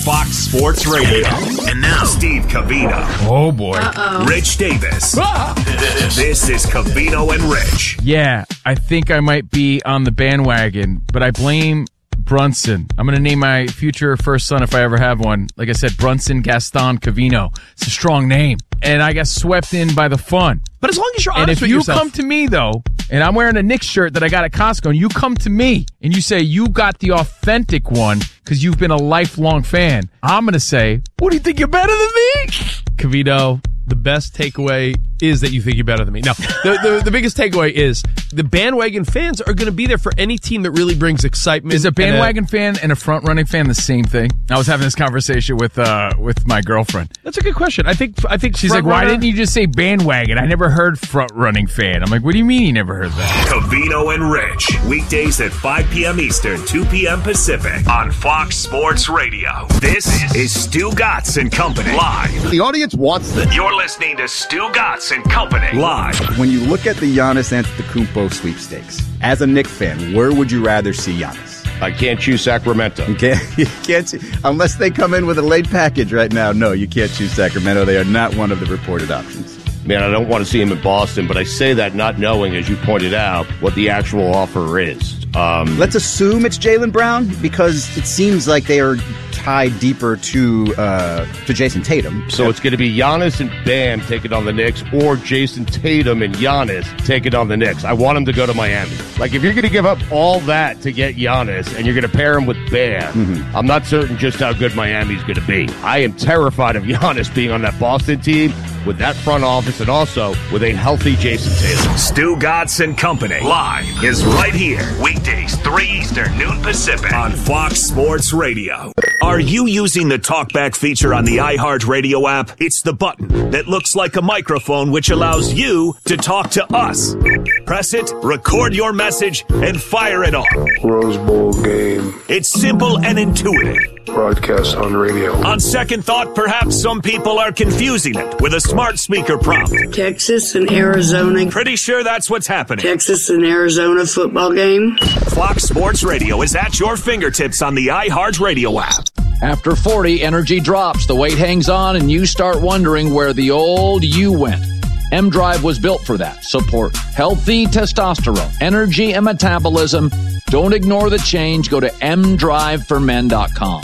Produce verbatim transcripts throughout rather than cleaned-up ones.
Fox Sports Radio. And now, Steve Covino. Oh, boy. Uh-oh. Rich Davis. Ah! This is Covino and Rich. Yeah, I think I might be on the bandwagon, but I blame Brunson. I'm going to name my future first son, if I ever have one, like I said, Brunson Gaston Covino. It's a strong name. And I got swept in by the fun. But as long as you're and honest if with you yourself. come to me, though, and I'm wearing a Knicks shirt that I got at Costco, and you come to me and you say you got the authentic one because you've been a lifelong fan, I'm going to say, what do you think, you're better than me? Covino, the best takeaway is that you think you're better than me. No, the, the, the biggest takeaway is the bandwagon fans are going to be there for any team that really brings excitement. Is a bandwagon a, fan and a front-running fan the same thing? I was having this conversation with uh, with my girlfriend. That's a good question. I think I think she's like, why didn't you just say bandwagon? I never heard front-running fan. I'm like, what do you mean you never heard that? Covino and Rich, weekdays at five p.m. Eastern, two p.m. Pacific on Fox Sports Radio. This is Stu Gatz and Company live. The audience wants this. You're listening to Stu Gatz and Company live. When you look at the Giannis Antetokounmpo sweepstakes, as a Knicks fan, where would you rather see Giannis? I can't choose Sacramento. You can't, you can't see, unless they come in with a late package right now. No, you can't choose Sacramento. They are not one of the reported options. Man, I don't want to see him in Boston, but I say that not knowing, as you pointed out, what the actual offer is. Um, Let's assume it's Jaylen Brown because it seems like they are tied deeper to uh, to Jason Tatum. So it's going to be Giannis and Bam taking on the Knicks, or Jason Tatum and Giannis taking on the Knicks. I want him to go to Miami. Like, if you're going to give up all that to get Giannis and you're going to pair him with Bam, mm-hmm. I'm not certain just how good Miami's going to be. I am terrified of Giannis being on that Boston team with that front office and also with a healthy Jason Tatum. Stu Gatz and Company live is right here. Weekdays, three Eastern, noon Pacific on Fox Sports Radio. Are you using the TalkBack feature on the iHeartRadio app? It's the button that looks like a microphone which allows you to talk to us. Press it, record your message, and fire it off. Rose Bowl game. It's simple and intuitive. Broadcast on radio. On second thought, perhaps some people are confusing it with a smart speaker prompt. Texas and Arizona. Pretty sure that's what's happening. Texas and Arizona football game. Fox Sports Radio is at your fingertips on the iHeartRadio app. After forty, energy drops, the weight hangs on, and you start wondering where the old you went. M-Drive was built for that. Support healthy testosterone, energy, and metabolism. Don't ignore the change. Go to m drive for men dot com.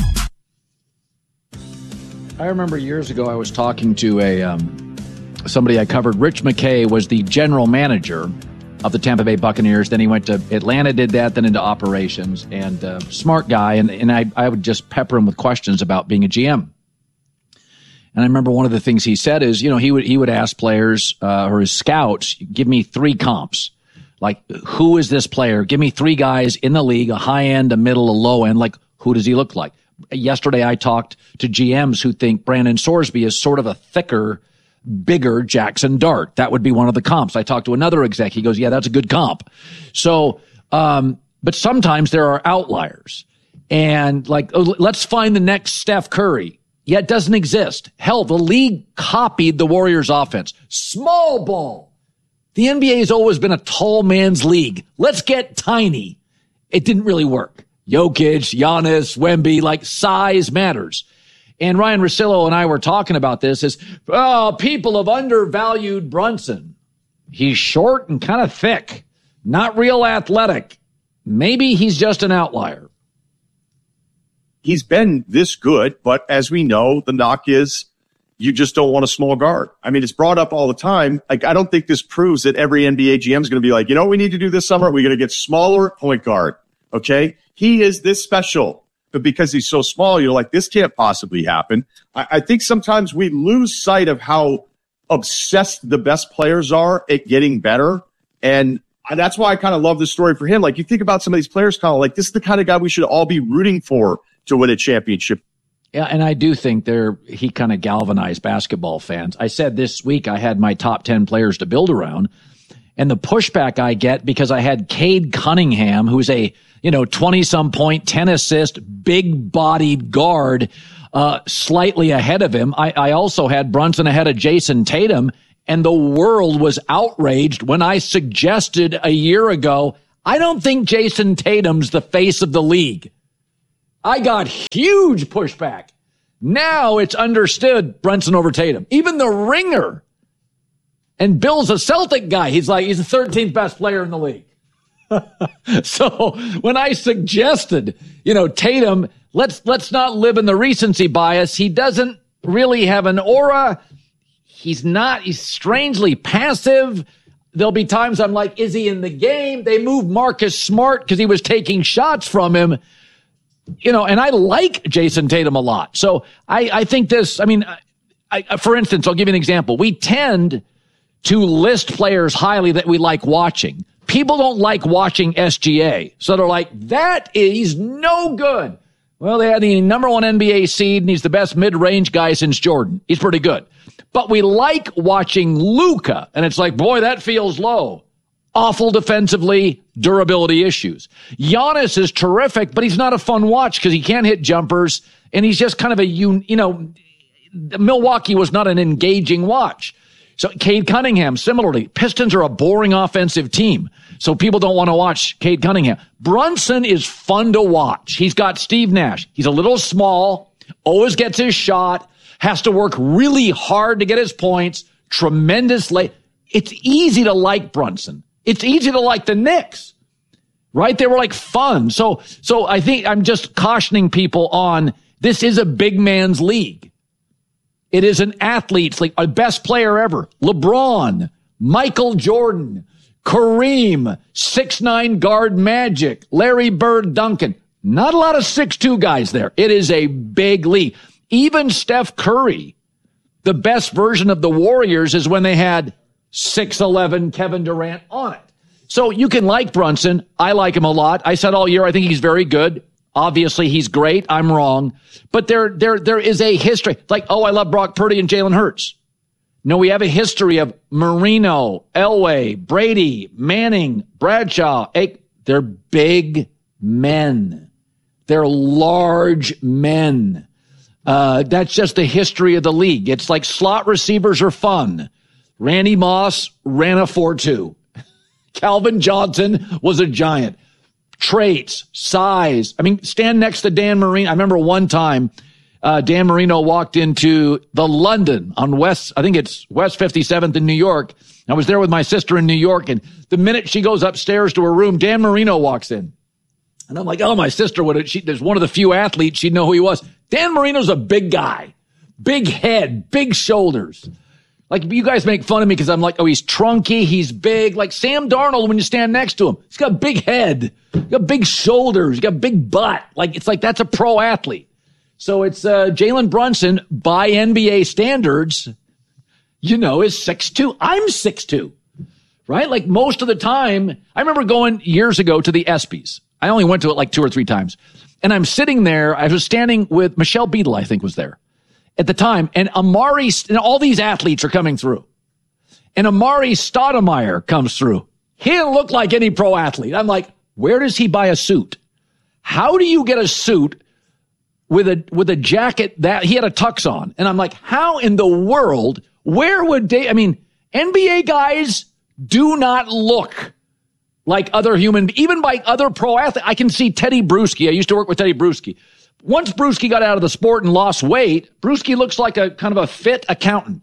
I remember years ago I was talking to a um, somebody I covered. Rich McKay was the general manager of the Tampa Bay Buccaneers. Then he went to Atlanta, did that, then into operations. And uh, smart guy. And, and I, I would just pepper him with questions about being a G M. And I remember one of the things he said is, you know, he would he would ask players uh, or his scouts, give me three comps. Like, who is this player? Give me three guys in the league, a high end, a middle, a low end. Like, who does he look like? Yesterday, I talked to G Ms who think Brandon Sorsby is sort of a thicker, bigger Jackson Dart. That would be one of the comps. I talked to another exec. He goes, yeah, that's a good comp. So, um, but sometimes there are outliers. And like, oh, let's find the next Steph Curry. Yeah, it doesn't exist. Hell, the league copied the Warriors offense. Small ball. The N B A has always been a tall man's league. Let's get tiny. It didn't really work. Jokic, Giannis, Wemby, like size matters. And Ryan Russillo and I were talking about this is, oh, people have undervalued Brunson. He's short and kind of thick, not real athletic. Maybe he's just an outlier. He's been this good, but as we know, the knock is you just don't want a small guard. I mean, it's brought up all the time. Like, I don't think this proves that every N B A G M is going to be like, you know what we need to do this summer? We're going to get smaller point guard. Okay. He is this special, but because he's so small, you're like, this can't possibly happen. I, I think sometimes we lose sight of how obsessed the best players are at getting better. And that's why I kind of love this story for him. Like, you think about some of these players, kind of like, this is the kind of guy we should all be rooting for to win a championship. Yeah, and I do think there he kind of galvanized basketball fans. I said this week I had my top ten players to build around, and the pushback I get because I had Cade Cunningham, who's a, you know, twenty-some point, ten assist, big-bodied guard, uh, slightly ahead of him. I, I also had Brunson ahead of Jason Tatum, and the world was outraged when I suggested a year ago, I don't think Jason Tatum's the face of the league. I got huge pushback. Now it's understood Brunson over Tatum. Even the Ringer. And Bill's a Celtic guy. He's like, he's the thirteenth best player in the league. So when I suggested, you know, Tatum, let's let's not live in the recency bias. He doesn't really have an aura. He's not, he's strangely passive. There'll be times I'm like, is he in the game? They moved Marcus Smart because he was taking shots from him. You know, and I like Jason Tatum a lot. So I, I think this, I mean, I, I, for instance, I'll give you an example. We tend to list players highly that we like watching. People don't like watching S G A. So they're like, that is no good. Well, they had the number one N B A seed, and he's the best mid-range guy since Jordan. He's pretty good. But we like watching Luka, and it's like, boy, that feels low. Awful defensively, durability issues. Giannis is terrific, but he's not a fun watch because he can't hit jumpers, and he's just kind of a, you know, Milwaukee was not an engaging watch. So Cade Cunningham, similarly, Pistons are a boring offensive team, so people don't want to watch Cade Cunningham. Brunson is fun to watch. He's got Steve Nash. He's a little small, always gets his shot, has to work really hard to get his points, tremendous late. It's easy to like Brunson. It's easy to like the Knicks, right? They were like fun. So, so I think I'm just cautioning people on this is a big man's league. It is an athlete's league, a best player ever. LeBron, Michael Jordan, Kareem, six nine guard Magic, Larry Bird, Duncan. Not a lot of six two guys there. It is a big league. Even Steph Curry, the best version of the Warriors is when they had six eleven Kevin Durant on it. So you can like Brunson. I like him a lot. I said all year I think he's very good. Obviously, he's great. I'm wrong. But there, there, there is a history. Like, oh, I love Brock Purdy and Jalen Hurts. No, we have a history of Marino, Elway, Brady, Manning, Bradshaw. They're big men. They're large men. Uh, that's just the history of the league. It's like slot receivers are fun. Randy Moss ran a four two. Calvin Johnson was a giant. Traits, size. I mean, stand next to Dan Marino. I remember one time uh, Dan Marino walked into the London on West, I think it's West fifty-seventh in New York. I was there with my sister in New York, and the minute she goes upstairs to her room, Dan Marino walks in. And I'm like, oh, my sister would have, she, there's one of the few athletes, she'd know who he was. Dan Marino's a big guy, big head, big shoulders. Like, you guys make fun of me because I'm like, oh, he's trunky, he's big. Like Sam Darnold, when you stand next to him, he's got a big head, he's got big shoulders, he's got a big butt. Like, it's like, that's a pro athlete. So it's uh, Jalen Brunson, by N B A standards, you know, is six two. I'm six two, right? Like, most of the time, I remember going years ago to the ESPYs. I only went to it like two or three times. And I'm sitting there, I was standing with Michelle Beadle, I think was there at the time, and Amari, and all these athletes are coming through. And Amari Stoudemire comes through. He didn't look like any pro athlete. I'm like, where does he buy a suit? How do you get a suit with a with a jacket that he had a tux on? And I'm like, how in the world, where would they, I mean, N B A guys do not look like other human, even by other pro athletes. I can see Teddy Bruschi. I used to work with Teddy Bruschi. Once Bruschi got out of the sport and lost weight, Bruschi looks like a kind of a fit accountant.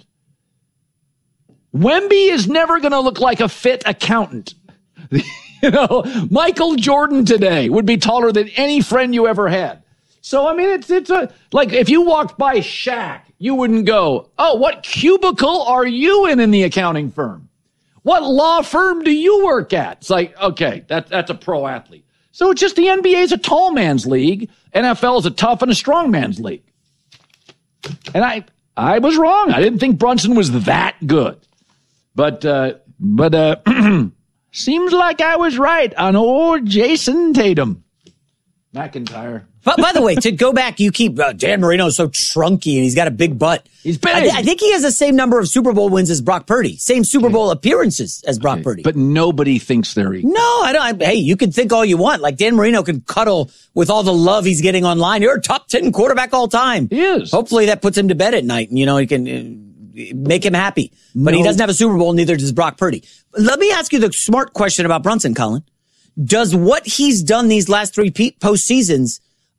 Wemby is never going to look like a fit accountant. You know, Michael Jordan today would be taller than any friend you ever had. So, I mean, it's, it's a, like if you walked by Shaq, you wouldn't go, oh, what cubicle are you in in the accounting firm? What law firm do you work at? It's like, okay, that, that's a pro athlete. So it's just the N B A is a tall man's league. N F L is a tough and a strong man's league. And I I was wrong. I didn't think Brunson was that good. But, uh, but uh, seems like I was right on old Jason Tatum. McIntyre. But by the way, to go back, you keep uh, Dan Marino's so trunky and he's got a big butt. He's big. I, th- I think he has the same number of Super Bowl wins as Brock Purdy, same Super Bowl appearances as Brock okay. Purdy. But nobody thinks they're equal. No, I don't. I, hey, you can think all you want. Like Dan Marino can cuddle with all the love he's getting online. You're a top ten quarterback all time. He is. Hopefully that puts him to bed at night. And, you know, he can uh, make him happy. But no. He doesn't have a Super Bowl. Neither does Brock Purdy. Let me ask you the smart question about Brunson, Colin. Does what he's done these last three postseasons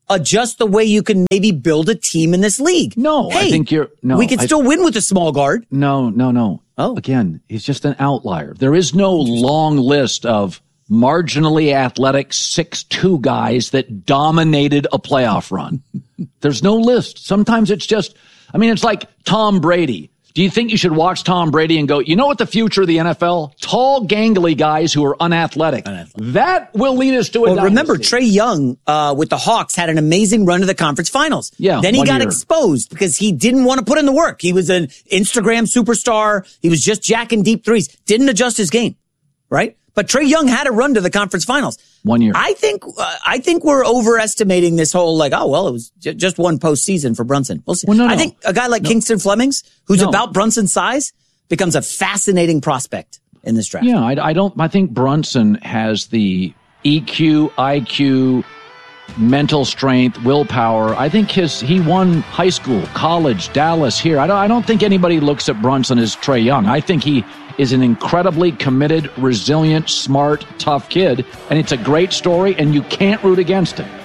adjust the way you can maybe build a team in this league. No, hey, I think you're no. We can I, still win with a small guard. No, no, no. Oh, again, he's just an outlier. There is no long list of marginally athletic six two guys that dominated a playoff run. There's no list. Sometimes it's just, I mean, it's like Tom Brady. Do you think you should watch Tom Brady and go, you know what the future of the N F L? Tall, gangly guys who are unathletic. unathletic. That will lead us to a Well, dynasty. remember, Trae Young uh, with the Hawks had an amazing run to the conference finals. Yeah, Then he got year. exposed because he didn't want to put in the work. He was an Instagram superstar. He was just jacking deep threes. Didn't adjust his game, right? But Trae Young had a run to the conference finals. One year. I think uh, I think we're overestimating this whole, like, oh, well, it was j- just one postseason for Brunson. We'll see. Well, no, I no. think a guy like No. Kingston Flemings, who's No. about Brunson's size, becomes a fascinating prospect in this draft. Yeah, I, I don't. I think Brunson has the E Q, I Q, mental strength, willpower. I think his he won high school, college, Dallas. Here, I don't. I don't think anybody looks at Brunson as Trae Young. I think he is an incredibly committed, resilient, smart, tough kid, and it's a great story. And you can't root against him.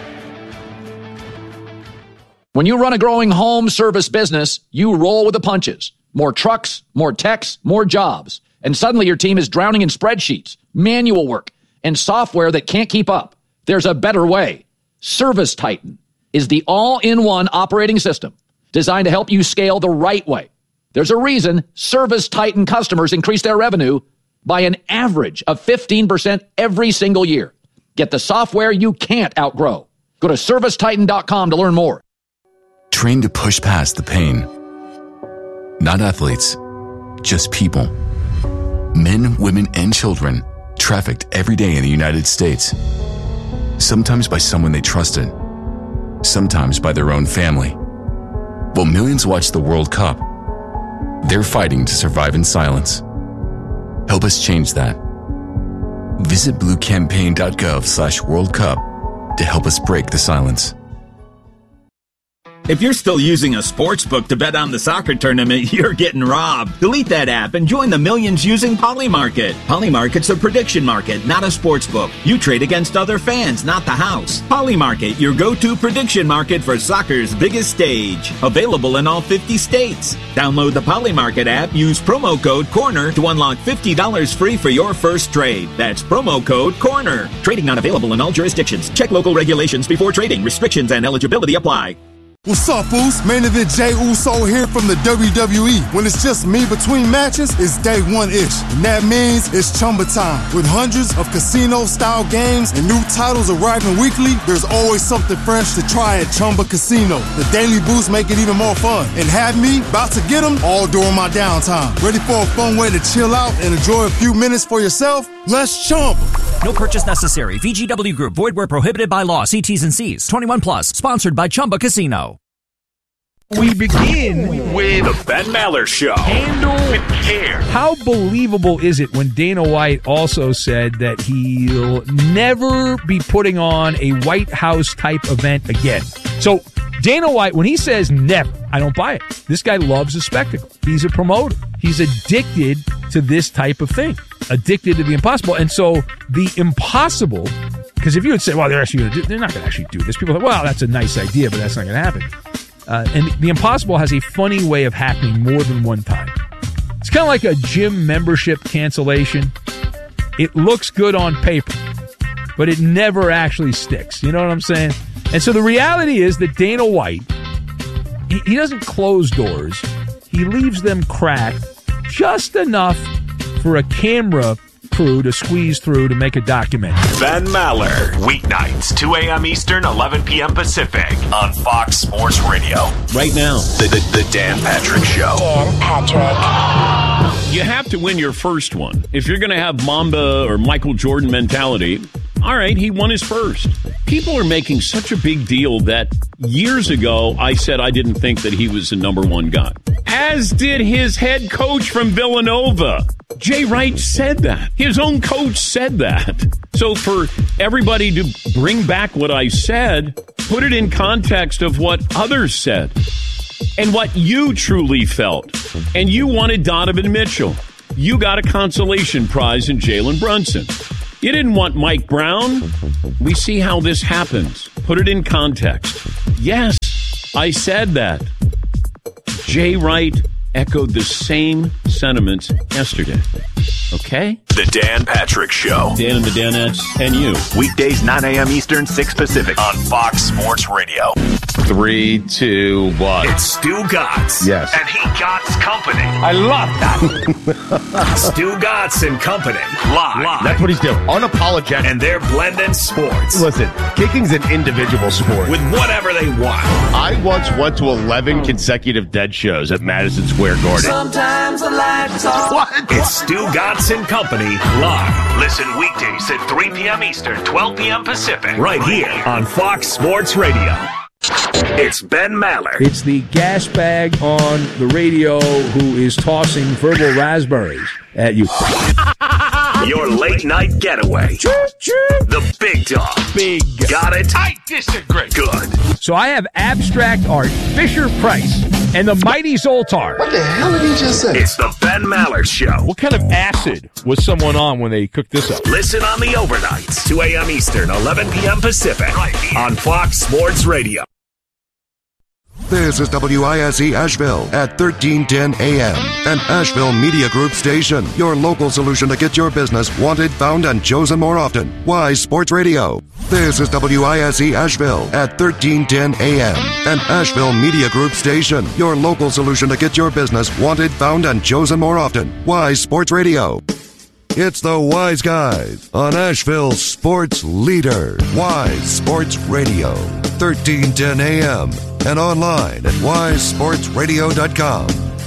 When you run a growing home service business, you roll with the punches. More trucks, more techs, more jobs. And suddenly your team is drowning in spreadsheets, manual work, and software that can't keep up. There's a better way. Service Titan is the all-in-one operating system designed to help you scale the right way. There's a reason Service Titan customers increase their revenue by an average of fifteen percent every single year. Get the software you can't outgrow. Go to service titan dot com to learn more. Trained to push past the pain. Not athletes, just people. Men, women, and children trafficked every day in the United States. Sometimes by someone they trusted. Sometimes by their own family. While millions watch the World Cup, they're fighting to survive in silence. Help us change that. Visit bluecampaign.gov slash World Cup to help us break the silence. If you're still using a sports book to bet on the soccer tournament, you're getting robbed. Delete that app and join the millions using Polymarket. Polymarket's a prediction market, not a sports book. You trade against other fans, not the house. Polymarket, your go-to prediction market for soccer's biggest stage. Available in all fifty states. Download the Polymarket app, use promo code CORNER to unlock fifty dollars free for your first trade. That's promo code CORNER. Trading not available in all jurisdictions. Check local regulations before trading. Restrictions and eligibility apply. What's up, Foos? Main event Jey Uso here from the W W E. When it's just me between matches, it's day one-ish. And that means it's Chumba time. With hundreds of casino-style games and new titles arriving weekly, there's always something fresh to try at Chumba Casino. The daily boosts make it even more fun. And have me about to get them all during my downtime. Ready for a fun way to chill out and enjoy a few minutes for yourself? Let's chump. No purchase necessary. V G W Group. Void where prohibited by law. See T's and C's. twenty-one plus. Sponsored by Chumba Casino. We begin with the Ben Maller Show. Handle with care. How believable is it when Dana White also said that he'll never be putting on a White House type event again? So Dana White, when he says never, I don't buy it. This guy loves a spectacle. He's a promoter. He's addicted to this type of thing. Addicted to the impossible. And so the impossible, because if you would say, well, they're actually going to do, they're not going to actually do this. People are like, well, that's a nice idea, but that's not going to happen. Uh, and the impossible has a funny way of happening more than one time. It's kind of like a gym membership cancellation. It looks good on paper, but it never actually sticks. You know what I'm saying? And so the reality is that Dana White, he, he doesn't close doors. He leaves them cracked just enough for a camera crew to squeeze through to make a documentary. Ben Maller, weeknights, two a.m. Eastern, eleven p.m. Pacific, on Fox Sports Radio. Right now, the, the, the Dan Patrick Show. Dan Patrick. You have to win your first one. If you're going to have Mamba or Michael Jordan mentality, all right, he won his first. People are making such a big deal that years ago I said I didn't think that he was the number one guy. As did his head coach from Villanova. Jay Wright said that. His own coach said that. So for everybody to bring back what I said, put it in context of what others said and what you truly felt. And you wanted Donovan Mitchell. You got a consolation prize in Jalen Brunson. You didn't want Mike Brown. We see how this happens. put it in context. Yes, I said that. Jay Wright echoed the same sentiments yesterday. Okay? The Dan Patrick Show. Dan and the Danettes and you. Weekdays, nine a.m. Eastern, six Pacific on Fox Sports Radio. Three, two, one. It's Stu Gotts. Yes. And he Gotts Company. I love that. Stu Gotts and Company. Live. Live. That's what he's doing. Unapologetic. And they're blending sports. Listen, kicking's an individual sport. With whatever they want. I once went to eleven consecutive Dead shows at Madison Square Garden. Sometimes the lights off. What? It's Stu Gotts and Company live. Listen weekdays at three p.m. Eastern, twelve p.m. Pacific. Right here on Fox Sports Radio. It's Ben Maller. It's the gas bag on the radio who is tossing verbal raspberries at you. Your late night getaway. The big dog. Big. Got it? I disagree. Good. So I have abstract art, Fisher Price, and the mighty Zoltar. What the hell did he just say? It's the Ben Maller Show. What kind of acid was someone on when they cooked this up? Listen on the overnights, two a.m. Eastern, eleven p.m. Pacific, right here on Fox Sports Radio. This is W I S E Asheville at thirteen ten A M, an Asheville Media Group station. Your local solution to get your business wanted, found, and chosen more often. Wise Sports Radio. This is W I S E Asheville at thirteen ten A M, an Asheville Media Group station. Your local solution to get your business wanted, found, and chosen more often. Wise Sports Radio. It's the Wise Guys on Asheville's sports leader. Wise Sports Radio, thirteen ten A M, and online at wise sports radio dot com.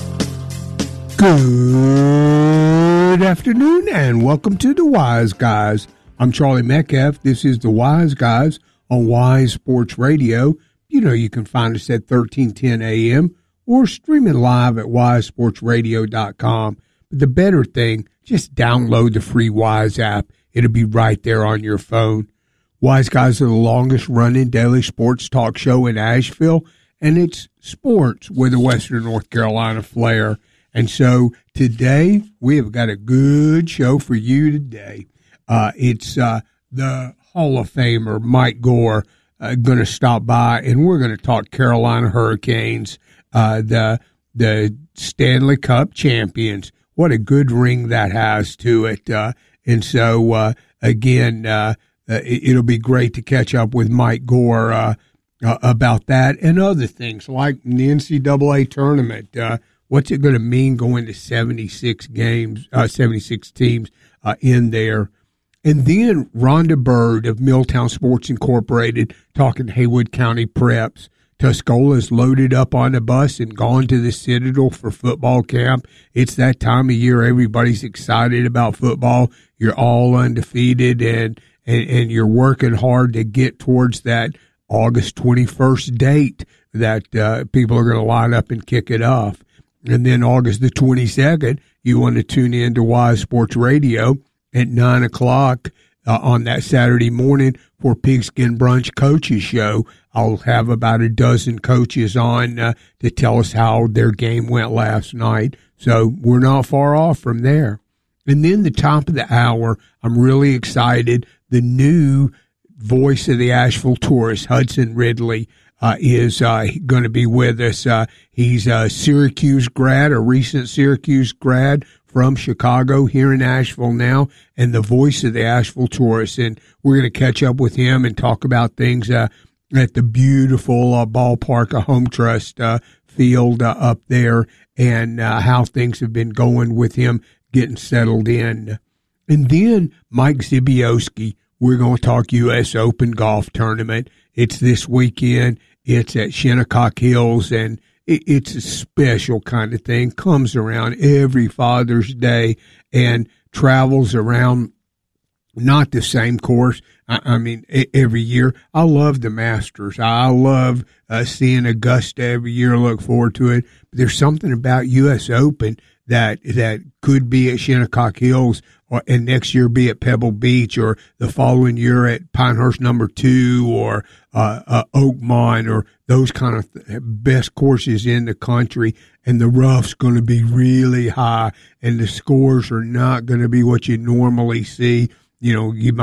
Good afternoon and welcome to the Wise Guys. I'm Charlie Metcalf. This is the Wise Guys on Wise Sports Radio. You know you can find us at thirteen ten A M or streaming live at wise sports radio dot com. But the better thing, just download the free Wise app. It'll be right there on your phone. Wise Guys are the longest-running daily sports talk show in Asheville, and it's sports with a Western North Carolina flair. And so today, we have got a good show for you today. Uh, it's uh, the Hall of Famer, Mike Gore, uh, going to stop by, and we're going to talk Carolina Hurricanes, uh, the the Stanley Cup champions. What a good ring that has to it. Uh, and so, uh, again, uh, uh, it, it'll be great to catch up with Mike Gore uh, uh, about that and other things like the N C double A tournament. Uh, what's it going to mean going to seventy-six games, uh, seventy-six teams uh, in there? And then Rhonda Bird of Milltown Sports Incorporated talking Haywood County Preps. Tuscola's loaded up on the bus and gone to the Citadel for football camp. It's that time of year. Everybody's excited about football. You're all undefeated, and, and, and you're working hard to get towards that August twenty-first date that uh, people are going to line up and kick it off. And then August the twenty-second, you want to tune in to Wise Sports Radio at nine o'clock uh, on that Saturday morning for Pigskin Brunch Coaches Show. I'll have about a dozen coaches on uh, to tell us how their game went last night. So we're not far off from there. And then the top of the hour, I'm really excited. The new voice of the Asheville Tourist, Hudson Ridley, uh, is uh, going to be with us. Uh, he's a Syracuse grad, a recent Syracuse grad from Chicago, here in Asheville now, and the voice of the Asheville Tourist. And we're going to catch up with him and talk about things uh, at the beautiful uh, ballpark, a Home Trust uh, field uh, up there, and uh, how things have been going with him getting settled in. And then Mike Zibioski, we're going to talk U S Open golf tournament. It's this weekend. It's at Shinnecock Hills, and it, it's a special kind of thing. Comes around every Father's Day and travels around. Not the same course. I, I mean, every year. I love the Masters. I love uh, seeing Augusta every year. I look forward to it. But there's something about U S Open that that could be at Shinnecock Hills, or and next year be at Pebble Beach, or the following year at Pinehurst Number Two, or uh, uh, Oakmont, or those kind of th- best courses in the country. And the rough's going to be really high, and the scores are not going to be what you normally see. You know, you might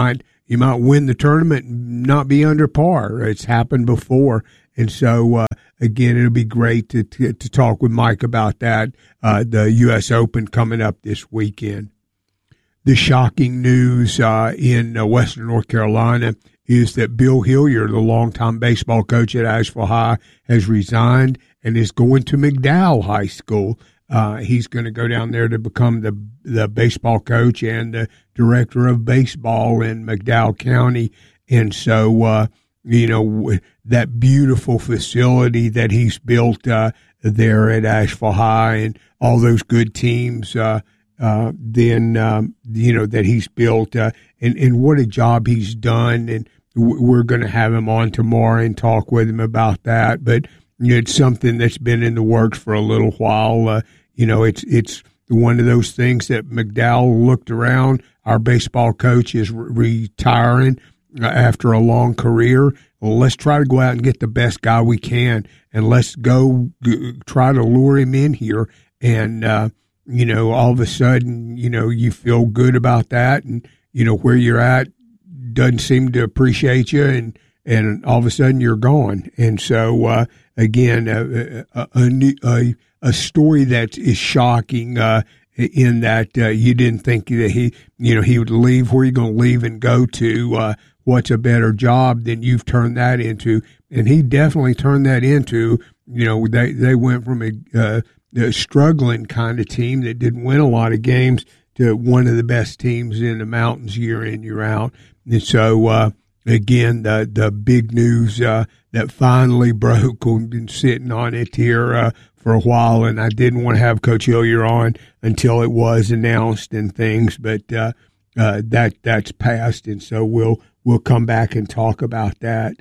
you might win the tournament and not be under par. It's happened before. And so, uh, again, it'll be great to, to, to talk with Mike about that. Uh, the U S Open coming up this weekend. The shocking news uh, in uh, Western North Carolina is that Bill Hilliard, the longtime baseball coach at Asheville High, has resigned and is going to McDowell High School. Uh, he's going to go down there to become the the baseball coach and the director of baseball in McDowell County. And so, uh, you know, that beautiful facility that he's built uh, there at Asheville High and all those good teams, uh, uh, then, um, you know, that he's built uh, and, and what a job he's done. And we're going to have him on tomorrow and talk with him about that. But you know, it's something that's been in the works for a little while. Uh, you know, it's it's one of those things that McDowell looked around. Our baseball coach is re- retiring uh, after a long career. Well, let's try to go out and get the best guy we can, and let's go g- try to lure him in here. And, uh, you know, all of a sudden, you know, you feel good about that. And, you know, where you're at doesn't seem to appreciate you. And, and all of a sudden you're gone. And so, uh, again, a, a, a, a, a story that is shocking, uh, in that, uh, you didn't think that he, you know, he would leave. Where are you going to leave and go to? Uh, what's a better job than you've turned that into? And he definitely turned that into, you know, they, they went from a, uh, a struggling kind of team that didn't win a lot of games to one of the best teams in the mountains year in, year out. And so, uh, again, the the big news uh, that finally broke. We've been sitting on it here uh, for a while, and I didn't want to have Coach Hilliard on until it was announced and things, but uh, uh, that that's passed, and so we'll we'll come back and talk about that.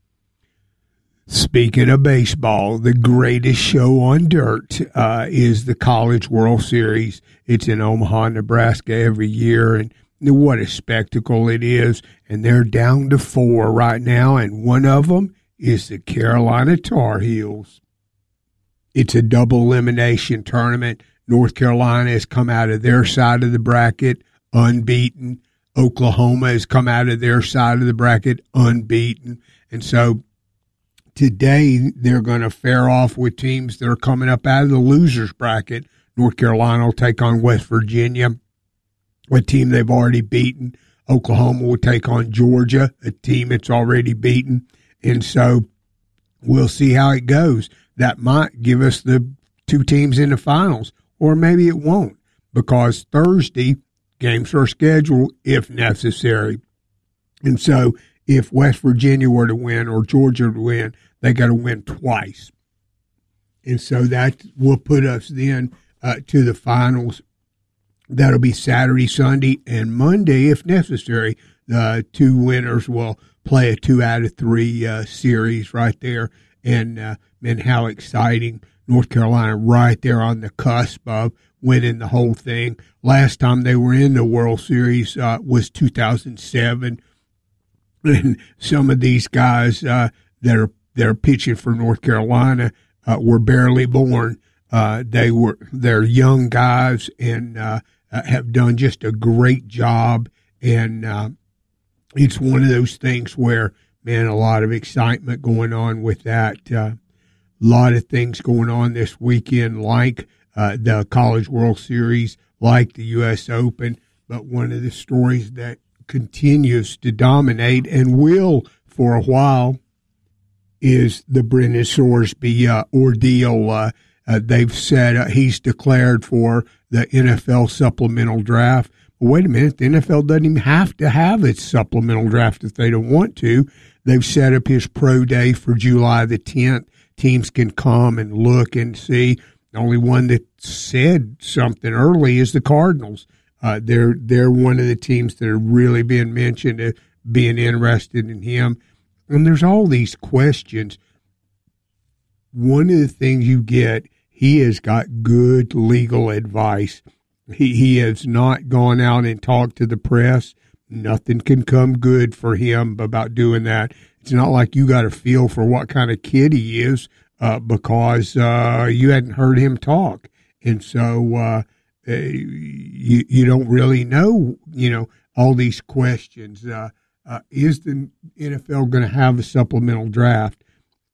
Speaking of baseball, the greatest show on dirt uh, is the College World Series. It's in Omaha, Nebraska every year, and what a spectacle it is. And they're down to four right now, and one of them is the Carolina Tar Heels. It's a double elimination tournament. North Carolina has come out of their side of the bracket unbeaten. Oklahoma has come out of their side of the bracket unbeaten. And so today they're going to fare off with teams that are coming up out of the losers bracket. North Carolina will take on West Virginia, a team they've already beaten. Oklahoma will take on Georgia, a team it's already beaten. And so we'll see how it goes. That might give us the two teams in the finals, or maybe it won't, because Thursday games are scheduled if necessary. And so if West Virginia were to win or Georgia to win, they got to win twice. And so that will put us then uh, to the finals. That'll be Saturday, Sunday, and Monday, if necessary. The two winners will play a two out of three uh, series right there. And, uh, and how exciting. North Carolina right there on the cusp of winning the whole thing. Last time they were in the World Series uh, was two thousand seven. And some of these guys uh, that are that are pitching for North Carolina uh, were barely born. Uh, they were they're young guys and uh, have done just a great job. And uh, it's one of those things where, man, a lot of excitement going on with that. Uh, a lot of things going on this weekend, like uh, the College World Series, like the U S Open. But one of the stories that continues to dominate and will for a while is the Brendan Sorsby uh, ordeal. Uh, uh, they've said uh, he's declared for the N F L supplemental draft. But wait a minute, the N F L doesn't even have to have its supplemental draft if they don't want to. They've set up his pro day for July the tenth. Teams can come and look and see. The only one that said something early is the Cardinals. Uh, they're they're one of the teams that are really being mentioned as being interested in him. And there's all these questions. One of the things you get, he has got good legal advice. He he has not gone out and talked to the press. Nothing can come good for him about doing that. It's not like you got a feel for what kind of kid he is uh, because uh, you hadn't heard him talk. And so uh, you, you don't really know, you know, all these questions. Uh, uh, is the N F L going to have a supplemental draft?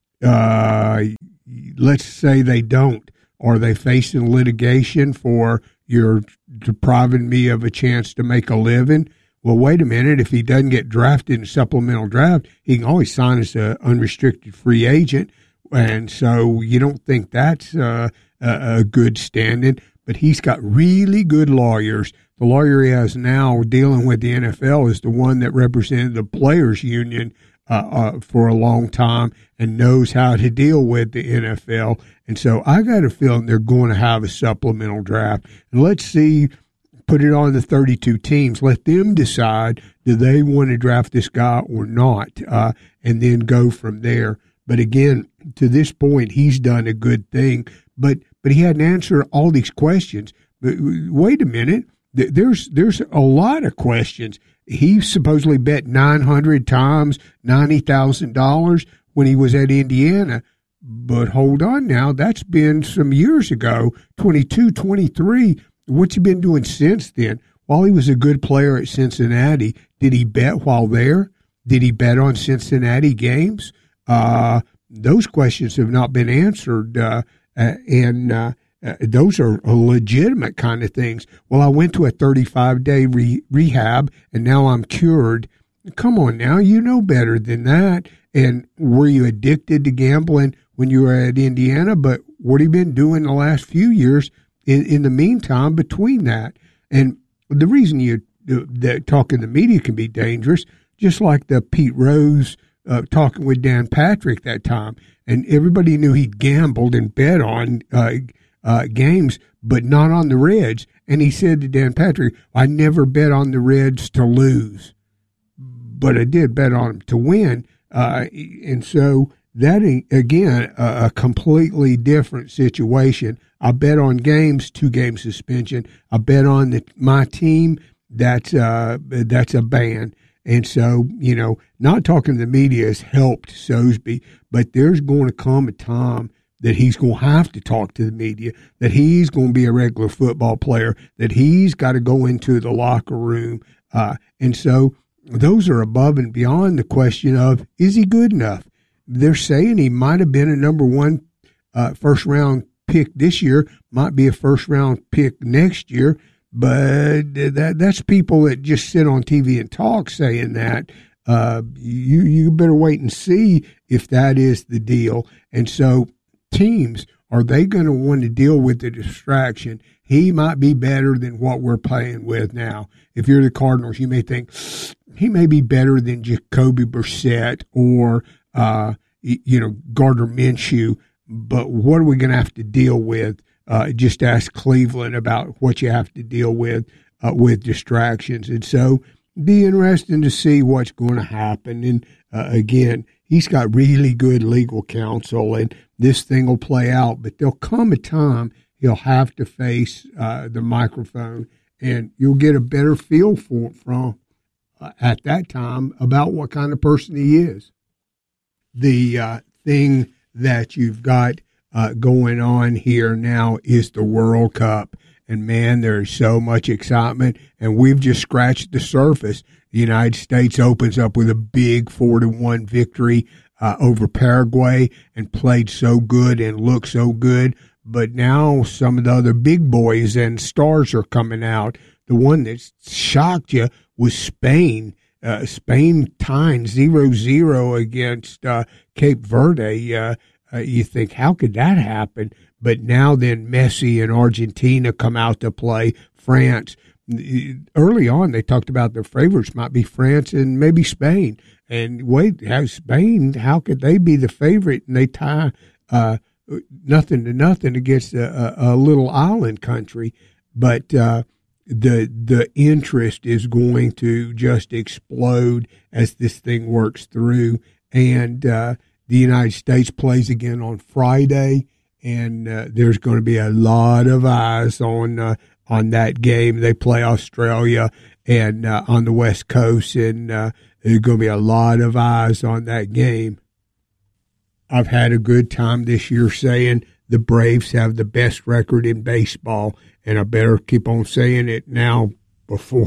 Uh, let's say they don't. Are they facing litigation for you're depriving me of a chance to make a living? Well, wait a minute. If he doesn't get drafted in a supplemental draft, he can always sign as an unrestricted free agent. And so you don't think that's uh, a, a good standing. But he's got really good lawyers. The lawyer he has now dealing with the N F L is the one that represented the Players Union uh, uh, for a long time and knows how to deal with the N F L. And so I got a feeling they're going to have a supplemental draft. And let's see, put it on the thirty-two teams. Let them decide, do they want to draft this guy or not, uh, and then go from there. But again, to this point, he's done a good thing. But but he hadn't answered all these questions. But wait a minute. There's there's a lot of questions. He supposedly bet nine hundred times ninety thousand dollars when he was at Indiana. But hold on now. That's been some years ago, twenty-two, twenty-three. What's he been doing since then? While he was a good player at Cincinnati, did he bet while there? Did he bet on Cincinnati games? Uh, those questions have not been answered. Uh, and uh, uh, those are legitimate kind of things. Well, I went to a thirty-five day re- rehab, and now I'm cured. Come on now, you know better than that. And were you addicted to gambling when you were at Indiana? But what have you been doing the last few years in, in the meantime between that? And the reason you that talking to the media can be dangerous, just like the Pete Rose uh, talking with Dan Patrick that time, and everybody knew he'd gambled and bet on uh, uh, games, but not on the Reds. And he said to Dan Patrick, I never bet on the Reds to lose, but I did bet on them to win. Uh, and so that, again, a, a completely different situation. I bet on games, two-game suspension. I bet on the, my team, that's, uh, that's a ban. And so, you know, not talking to the media has helped Sosebee, but there's going to come a time that he's going to have to talk to the media, that he's going to be a regular football player, that he's got to go into the locker room. Uh, and so those are above and beyond the question of, is he good enough? They're saying he might have been a number one uh, first-round pick this year, might be a first-round pick next year, but that that's people that just sit on T V and talk saying that. Uh, you you better wait and see if that is the deal. And so teams, are they going to want to deal with the distraction? He might be better than what we're playing with now. If you're the Cardinals, you may think he may be better than Jacoby Brissett or, uh, you know, Gardner Minshew. But what are we going to have to deal with? Uh, just ask Cleveland about what you have to deal with uh, with distractions. And so be interesting to see what's going to happen. And uh, again, he's got really good legal counsel, and this thing will play out. But there'll come a time he'll have to face uh, the microphone, and you'll get a better feel for from uh, at that time about what kind of person he is. The uh, thing that you've got uh, going on here now is the World Cup. And, man, there's so much excitement, and we've just scratched the surface. The United States opens up with a big four to one victory uh, over Paraguay and played so good and looked so good. But now some of the other big boys and stars are coming out. The one that shocked you was Spain. Uh, Spain tying zero zero against uh, Cape Verde. Uh, uh, you think, how could that happen? But now then Messi and Argentina come out to play France. Early on, they talked about their favorites might be France and maybe Spain. And wait, how Spain, how could they be the favorite? And they tie uh, nothing to nothing against a, a, a little island country. But uh, the the interest is going to just explode as this thing works through. And uh, the United States plays again on Friday. And uh, there's going to be a lot of eyes on uh, on that game. They play Australia and uh, on the West Coast, and uh, there's going to be a lot of eyes on that game. I've had a good time this year saying the Braves have the best record in baseball, and I better keep on saying it now before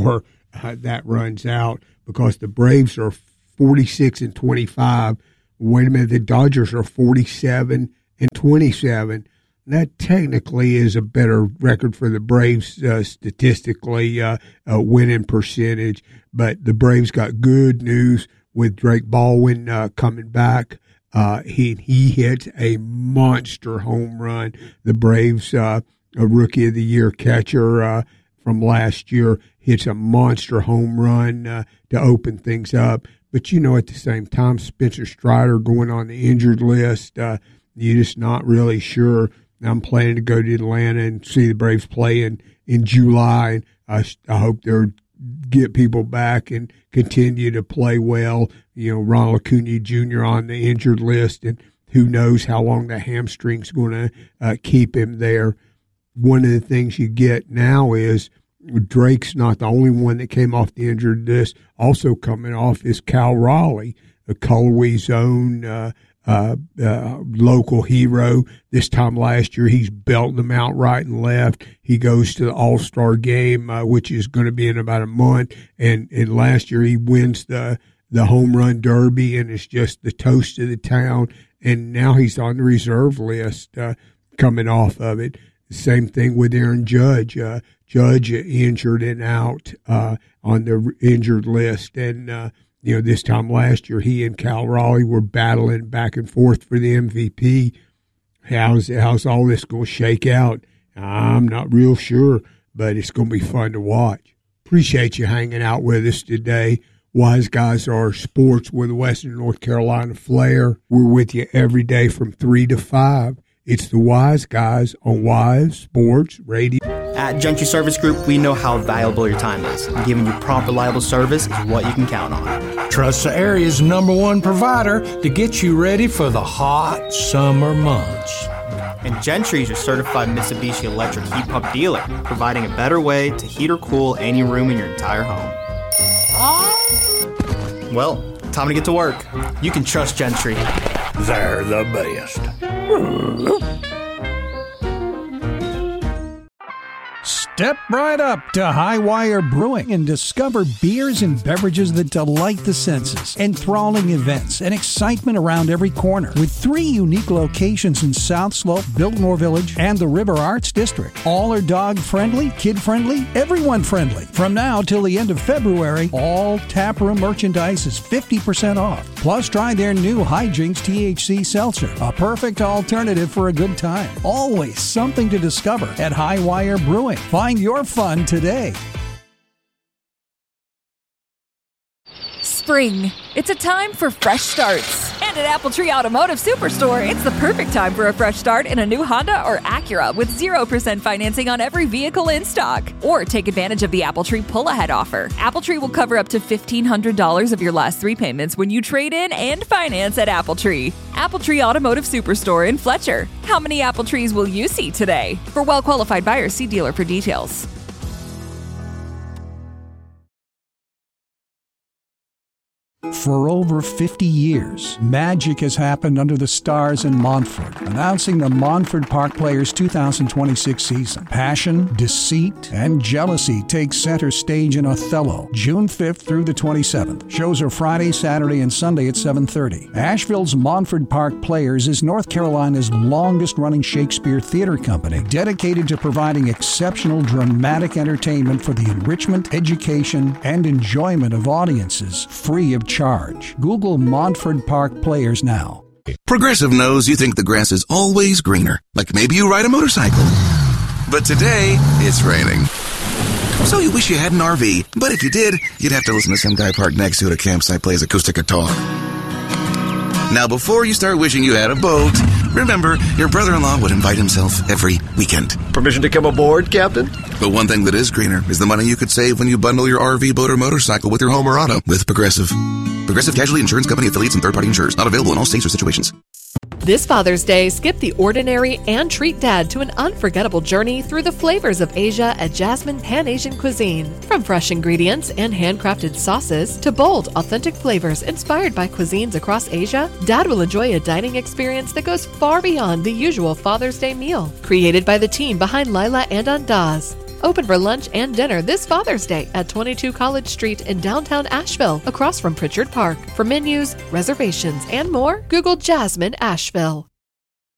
uh, that runs out because the Braves are forty-six and twenty-five. Wait a minute, the Dodgers are forty-seven and twenty-seven. That technically is a better record for the Braves uh, statistically, uh, uh, winning percentage. But the Braves got good news with Drake Baldwin uh, coming back. Uh, he he hit a monster home run. The Braves, uh, a Rookie of the Year catcher uh, from last year, hits a monster home run uh, to open things up. But, you know, at the same time, Spencer Strider going on the injured list, uh, you're just not really sure. I'm planning to go to Atlanta and see the Braves play in, in July. And I, I hope they'll get people back and continue to play well. You know, Ronald Acuna Junior on the injured list, and who knows how long the hamstring's going to uh, keep him there. One of the things you get now is Drake's not the only one that came off the injured list. Also coming off is Cal Raleigh, a Colway's own uh, uh, uh, local hero. This time last year, he's belting them out right and left. He goes to the All-Star game, uh, which is going to be in about a month. And, and last year, he wins the, the home run derby, and it's just the toast of the town. And now he's on the reserve list uh, coming off of it. Same thing with Aaron Judge. Uh, Judge injured and out uh, on the injured list. And, uh, you know, this time last year, he and Cal Raleigh were battling back and forth for the M V P. How's, how's all this going to shake out? I'm not real sure, but it's going to be fun to watch. Appreciate you hanging out with us today. Wise Guys are sports with Western North Carolina flair. We're with you every day from three to five. It's the Wise Guys on Wise Sports Radio. At Gentry Service Group, we know how valuable your time is. And giving you prompt, reliable service is what you can count on. Trust the area's number one provider to get you ready for the hot summer months. And Gentry is your certified Mitsubishi electric heat pump dealer, providing a better way to heat or cool any room in your entire home. Well, time to get to work. You can trust Gentry. They're the best. Step right up to Highwire Brewing and discover beers and beverages that delight the senses, enthralling events, and excitement around every corner. With three unique locations in South Slope, Biltmore Village, and the River Arts District. All are dog-friendly, kid-friendly, everyone-friendly. From now till the end of February, all taproom merchandise is fifty percent off. Plus, try their new Hijinks T H C Seltzer, a perfect alternative for a good time. Always something to discover at Highwire Brewing. Find your fun today. Spring. It's a time for fresh starts. And at Apple Tree Automotive Superstore, it's the perfect time for a fresh start in a new Honda or Acura with zero percent financing on every vehicle in stock. Or take advantage of the Apple Tree pull-ahead offer. Apple Tree will cover up to fifteen hundred dollars of your last three payments when you trade in and finance at Apple Tree. Apple Tree Automotive Superstore in Fletcher. How many Apple Trees will you see today? For well-qualified buyers, see dealer for details. For over fifty years, magic has happened under the stars in Montford, announcing the Montford Park Players two thousand twenty-six season. Passion, deceit, and jealousy take center stage in Othello, June fifth through the twenty-seventh. Shows are Friday, Saturday, and Sunday at seven thirty. Asheville's Montford Park Players is North Carolina's longest-running Shakespeare theater company, dedicated to providing exceptional dramatic entertainment for the enrichment, education, and enjoyment of audiences, free of charge. Google Montford Park Players now. Progressive knows you think the grass is always greener, like maybe you ride a motorcycle. But today, it's raining. So you wish you had an R V, but if you did, you'd have to listen to some guy parked next to it at a campsite plays acoustic guitar. Now, before you start wishing you had a boat, remember, your brother-in-law would invite himself every weekend. Permission to come aboard, Captain? But one thing that is greener is the money you could save when you bundle your R V, boat, or motorcycle with your home or auto with Progressive. Progressive Casualty Insurance Company affiliates and third-party insurers. Not available in all states or situations. This Father's Day, skip the ordinary and treat Dad to an unforgettable journey through the flavors of Asia at Jasmine Pan-Asian Cuisine. From fresh ingredients and handcrafted sauces to bold, authentic flavors inspired by cuisines across Asia, Dad will enjoy a dining experience that goes far beyond the usual Father's Day meal. Created by the team behind Lila and Andaz, Open for lunch and dinner this Father's Day at twenty-two College Street in downtown Asheville, across from Pritchard Park. For menus, reservations, and more, Google Jasmine Asheville.